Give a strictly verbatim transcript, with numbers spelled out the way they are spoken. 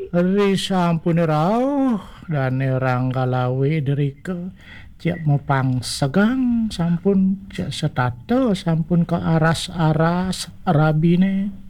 Ri sampun rauh dan nerang kalawi derike cek mopang segang sampun cek setato sampun ke aras-aras rabine